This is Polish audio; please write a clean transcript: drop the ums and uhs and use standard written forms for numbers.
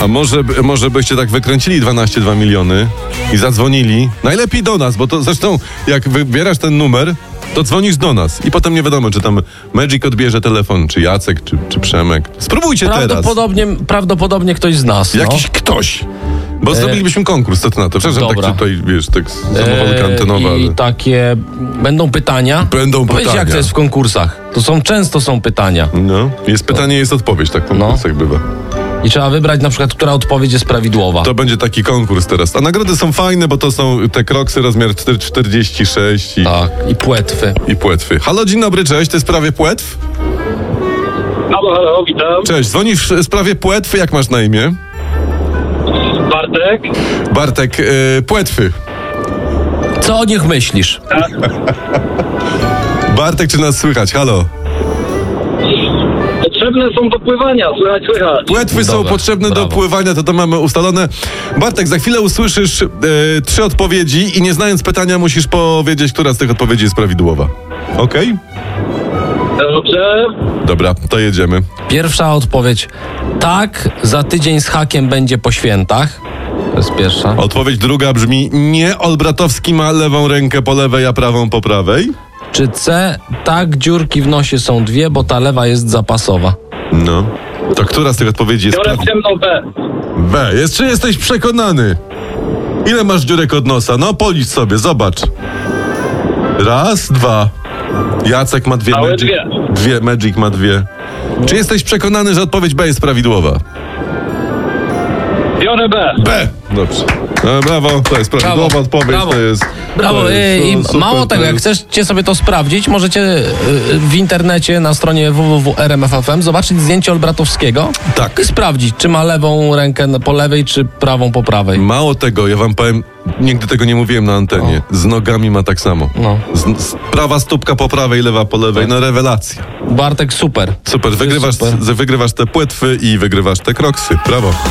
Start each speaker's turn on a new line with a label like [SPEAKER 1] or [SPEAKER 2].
[SPEAKER 1] A może byście tak wykręcili 12,2 miliony i zadzwonili? Najlepiej do nas, bo to zresztą jak wybierasz ten numer, to dzwonisz do nas i potem nie wiadomo, czy tam Magic odbierze telefon, czy Jacek, czy Przemek. Spróbujcie teraz.
[SPEAKER 2] Prawdopodobnie ktoś z nas.
[SPEAKER 1] Jakiś ktoś. Bo zrobilibyśmy konkurs, co ty na to? Przepraszam,
[SPEAKER 2] Dobra.
[SPEAKER 1] tak tutaj, wiesz, tak zamowalka antenowa.
[SPEAKER 2] I
[SPEAKER 1] Ale...
[SPEAKER 2] takie będą pytania?
[SPEAKER 1] Będą
[SPEAKER 2] Powiedz,
[SPEAKER 1] pytania.
[SPEAKER 2] jak to jest w konkursach? Często są pytania.
[SPEAKER 1] No, jest pytanie, jest odpowiedź, tak w konkursach bywa.
[SPEAKER 2] I trzeba wybrać na przykład, która odpowiedź jest prawidłowa.
[SPEAKER 1] To będzie taki konkurs teraz. A nagrody są fajne, bo to są te kroksy rozmiar 4,46
[SPEAKER 2] i płetwy.
[SPEAKER 1] i płetwy. Halo, dzień dobry, cześć, to jest sprawie płetw?
[SPEAKER 3] Halo, witam.
[SPEAKER 1] Cześć, dzwonisz w sprawie płetwy, jak masz na imię?
[SPEAKER 3] Bartek.
[SPEAKER 1] Bartek, płetwy.
[SPEAKER 2] Co o nich myślisz?
[SPEAKER 1] Bartek, czy nas słychać? Halo.
[SPEAKER 3] Potrzebne są do pływania, słychać.
[SPEAKER 1] Płetwy są
[SPEAKER 2] Dobra,
[SPEAKER 1] potrzebne do
[SPEAKER 2] brawo.
[SPEAKER 1] pływania, to mamy ustalone. Bartek, za chwilę usłyszysz 3 odpowiedzi i nie znając pytania musisz powiedzieć, która z tych odpowiedzi jest prawidłowa. Okej?
[SPEAKER 3] Dobrze.
[SPEAKER 1] Dobra, to jedziemy.
[SPEAKER 2] Pierwsza odpowiedź. Tak, za tydzień z hakiem będzie po świętach. To jest pierwsza.
[SPEAKER 1] Odpowiedź druga brzmi: nie, Olbratowski ma lewą rękę po lewej, a prawą po prawej.
[SPEAKER 2] Czy C? Tak, dziurki w nosie są 2, bo ta lewa jest zapasowa.
[SPEAKER 1] No. To która z tych odpowiedzi jest
[SPEAKER 3] Biorę
[SPEAKER 1] prawidłowa?
[SPEAKER 3] ciemną B.
[SPEAKER 1] B. Czy jesteś przekonany? Ile masz dziurek od nosa? No, policz sobie, zobacz. 1, 2. Jacek ma 2,
[SPEAKER 3] Całe
[SPEAKER 1] Magic. 2, Magic ma 2. Czy jesteś przekonany, że odpowiedź B jest prawidłowa?
[SPEAKER 3] Biorę B.
[SPEAKER 1] B. Dobrze. No, brawo, to jest prawidłowa
[SPEAKER 2] Brawo,
[SPEAKER 1] odpowiedź.
[SPEAKER 2] brawo.
[SPEAKER 1] To jest.
[SPEAKER 2] Brawo,
[SPEAKER 1] to jest,
[SPEAKER 2] i
[SPEAKER 1] super,
[SPEAKER 2] mało
[SPEAKER 1] to
[SPEAKER 2] tego, jak
[SPEAKER 1] jest-
[SPEAKER 2] chcecie sobie to sprawdzić, możecie w internecie na stronie www.rmf.fm zobaczyć zdjęcie Olbratowskiego
[SPEAKER 1] Tak.
[SPEAKER 2] i sprawdzić, czy ma lewą rękę po lewej, czy prawą po prawej.
[SPEAKER 1] Mało tego, ja wam powiem, nigdy tego nie mówiłem na antenie. Z nogami ma tak samo.
[SPEAKER 2] No.
[SPEAKER 1] Prawa stópka po prawej, lewa po lewej. No rewelacja.
[SPEAKER 2] Bartek, super.
[SPEAKER 1] Super,
[SPEAKER 2] To jest super.
[SPEAKER 1] wygrywasz te płetwy i wygrywasz te kroksy. Brawo.